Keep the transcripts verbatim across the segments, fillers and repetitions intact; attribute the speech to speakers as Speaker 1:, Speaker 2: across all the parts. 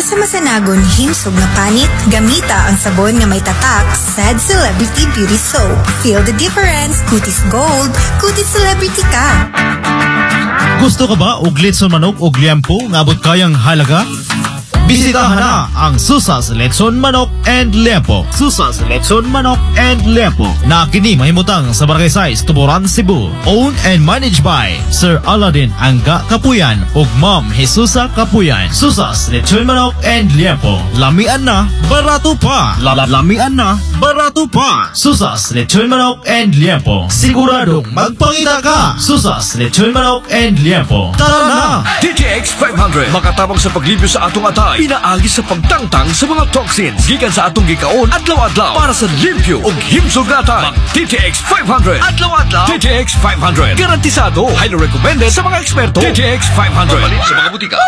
Speaker 1: sa masanagon himsog na panit, gamita ang sabon nga may tatak Sad Celebrity Beauty Soap. Feel the difference, kutis gold, kutis celebrity ka.
Speaker 2: Gusto ka ba og litson manok og liempo nga abot kayang halaga? Bisitahan na ang Susas Letson Manok and Liempo. Susas Letson Manok and Liempo na kini mahimutang sa Barangay Size, Tuburan, Cebu. Owned and managed by Sir Aladdin Angga Kapuyan ug Ma'am Jesusa Kapuyan. Susas Letson Manok and Liempo. Lamian na, barato pa. Lamian na, barato pa. Susas Letson Manok and Liempo. Siguradong magpangita ka. Susas Letson Manok and Liempo. Tara na!
Speaker 3: T T X five hundred makatabang sa paglibyo sa atong atay. Pinaagi sa pagtangtang sa mga toxins gikan sa atong gikaon adlaw-adlaw para sa limpyo ug himsog natay. Mag T T X five hundred adlaw-adlaw. T T X five hundred garantisado, highly recommended sa mga eksperto. T T X five hundred mabalit sa mga butika.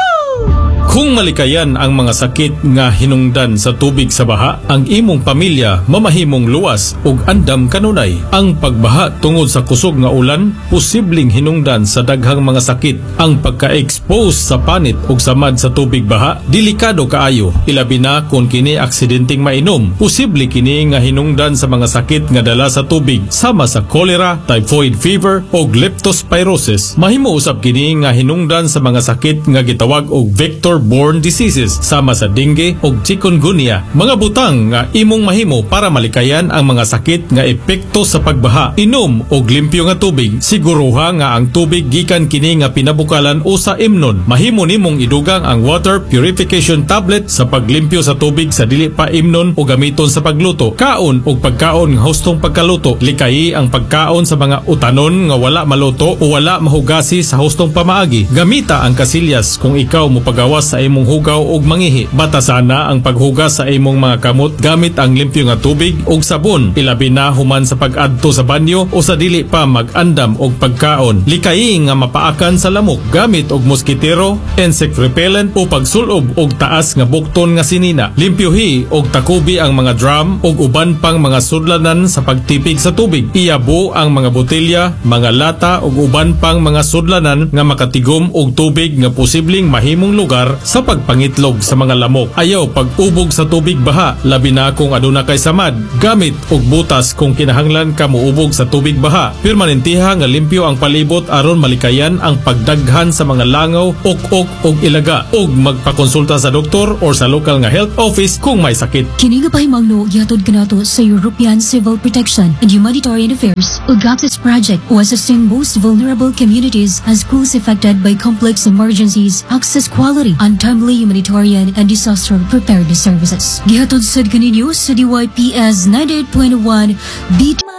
Speaker 4: Kung malikayan ang mga sakit nga hinungdan sa tubig sa baha, ang imong pamilya mamahimong luwas ug andam kanunay. Ang pagbaha tungod sa kusog nga ulan, posibleng hinungdan sa daghang mga sakit. Ang pagka-expose sa panit ug samad sa tubig baha, delikado kaayo. Ilabi na kung kini aksidenteng mainom, posible kini nga hinungdan sa mga sakit nga dala sa tubig, sama sa cholera, typhoid fever ug leptospirosis. Mahimo usab kini nga hinungdan sa mga sakit nga gitawag og vector borne diseases sama sa dengue ug chikungunya. Mga butang nga imong mahimo para malikayan ang mga sakit nga epekto sa pagbaha. Inom og limpyo nga tubig. Siguruha nga ang tubig gikan kini nga pinabukalan o sa imnon. Mahimo nimong idugang ang water purification tablet sa paglimpyo sa tubig sa dili pa imnon o gamiton sa pagluto. Kaon og pagkaon nga hustong pagkaluto. Likayi ang pagkaon sa mga utanon nga wala maluto o wala mahugasi sa hustong pamaagi. Gamita ang kasilyas kung ikaw mo pagawas sa imong hugaw ug mangihi. Batasana ang paghugas sa imong mga kamot gamit ang limpyo nga tubig ug sabon. Ilabi na human sa pag-adto sa banyo o sa dili pa mag-andam og pagkaon. Likayi nga mapaakan sa lamok gamit og moskitero, insect repellent o pagsulob og taas nga bukton nga sinina. Limpyohi og takubi ang mga drum ug uban pang mga sudlanan sa pagtipig sa tubig. Iyabo ang mga botelya, mga lata ug uban pang mga sudlanan nga makatigom og tubig nga posibleng mahimong lugar sa pagpangitlog sa mga lamok. Ayaw pag-ubog sa tubig baha, labi na kung aduna kay samad. Gamit og butas kung kinahanglan ka muubog sa tubig baha. Permanentiha nga limpyo ang palibot aron malikayan ang pagdaghan sa mga langaw, ok-ok og ilaga. Og magpakonsulta sa doktor or sa local nga health office kung may sakit.
Speaker 5: Kini nga pahimangno gihatod kanato sa European Civil Protection and Humanitarian Affairs o GAPSIS project o assisting most vulnerable communities as schools affected by complex emergencies, access quality, untimely humanitarian and disaster preparedness services. Gihatod sad kaninyo sa D Y P S ninety-eight point one B